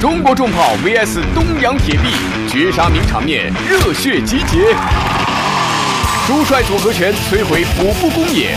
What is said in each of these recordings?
中国重炮 VS 东洋铁臂，绝杀名场面，热血集结。朱帅组合拳摧毁虎步公野，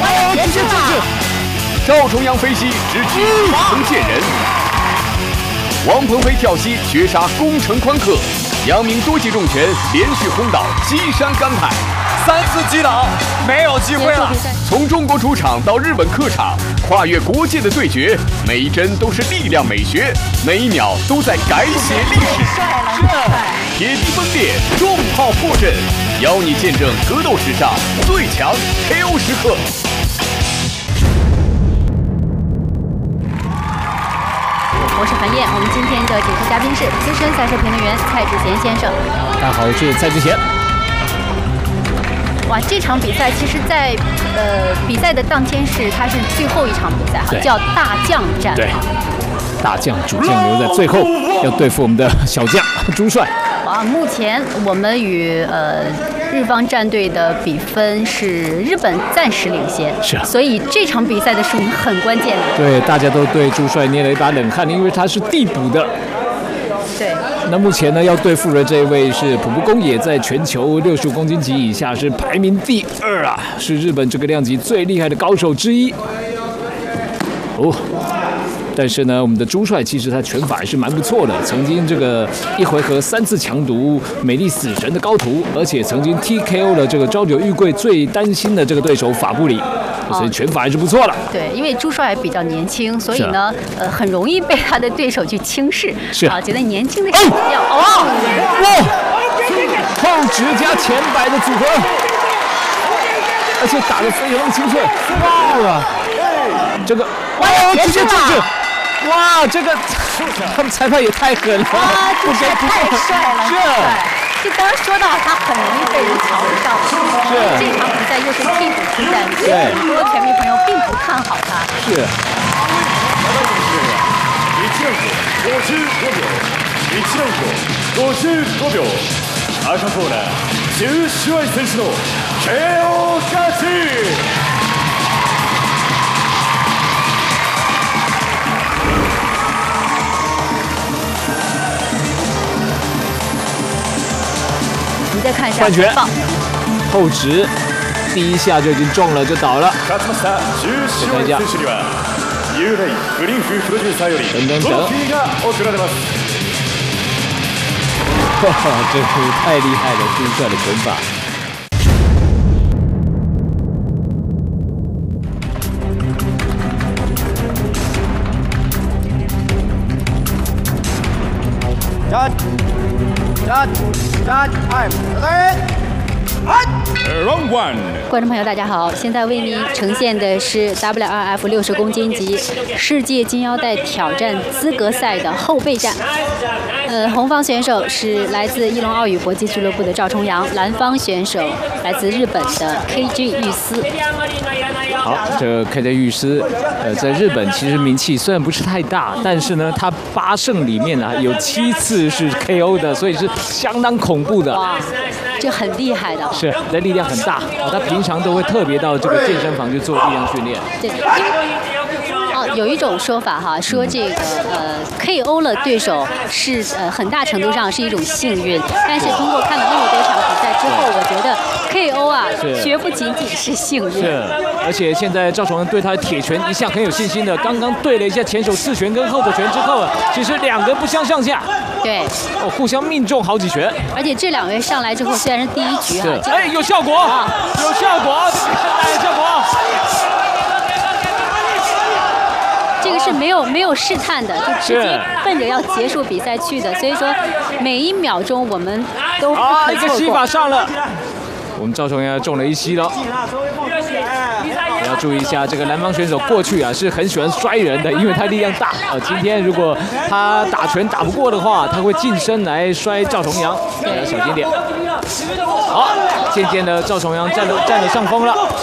赵重阳飞膝直击一城剑人，王鹏飞跳膝绝杀攻城宽客，杨明多记重拳连续轰倒基山甘海，3次击倒没有机会了。从中国主场到日本客场，跨越国界的对决，每一帧都是力量美学，每一秒都在改写历史。铁蹄崩裂，重炮破阵，邀你见证格斗史上最强 KO 时刻。 我是韩燕，我们今天的解说嘉宾是资深赛事评论员蔡志贤先生。 大家好，我是蔡志贤。 哇，这场比赛其实在比赛的当天它是最后一场比赛，叫大将战。 对，大将主将留在最后，要对付我们的小将朱帅。 哇，目前我们与日方战队的比分是日本暂时领先， 是啊， 所以这场比赛的输赢很关键的。 对，大家都对朱帅捏了一把冷汗，因为他是递补的。 对， 那目前呢，要对付的这位是浦部公野，在全球65公斤级以下是排名第2啊，是日本这个量级最厉害的高手之一。哦。但是呢，我们的朱帅其实他拳法还是蛮不错的，曾经这个一回合3次强毒美丽死神的高徒，而且曾经 TKO 了这个朝九玉桂最担心的这个对手法布里，所以拳法还是不错的。 对，因为朱帅比较年轻，所以呢，很容易被他的对手去轻视。 是啊，觉得年轻的小将后直加前摆的组合，而且打得非常清脆。哇，这个直接制止。哇，这个他们裁判也太狠了！ 哇，朱帅太帅了！就刚刚说到他很容易被人瞧不上，这场比赛又是替补出战，所以很多拳迷朋友并不看好他。 是。 1秒赤コーナー朱帥選手の KO 勝ち。 你再看一下换拳，后直，第一下就已经中了，就倒了。 勝ちました朱帥選手には雄大グリーンフプロデューサーよりトロフィーが贈られます。 哇，这是太厉害了，朱帅的拳法。 Round 1。 观众朋友，大家好！现在为您呈现的是 WRF 60公斤级世界金腰带挑战资格赛的后备战。红方选手是来自一龙奥羽搏击俱乐部的赵重阳，蓝方选手来自日本的 KJ 玉丝。 好，这个 KJ 玉丝，在日本其实名气虽然不是太大，但是呢，他8胜里面啊有7次是 KO 的，所以是相当恐怖的。 哇，这很厉害的。 是，这力量很大。他平常都会特别到这个健身房去做力量训练。 对，有一种说法哈，说这个KO 了对手是很大程度上是一种幸运，但是通过看了那么多场比赛之后，我觉得 KO 啊绝不仅仅是幸运。 是，而且现在赵重阳对他的铁拳一向很有信心的，刚刚对了一下前手刺拳跟后手拳之后，其实2个不相上下。 对， 互相命中好几拳。 而且这2位上来之后，虽然是第1局哈， 哎，有效果，有效果，有效果。 这个是没有试探的，就直接奔着要结束比赛去的，所以说每一秒钟我们都不可错过。 一个膝法上了，我们赵重阳中了1膝了。也要注意一下，这个蓝方选手过去啊是很喜欢摔人的，因为他力量大。今天如果他打拳打不过的话，他会近身来摔赵重阳，要小心点。好，渐渐的赵重阳占了上风了。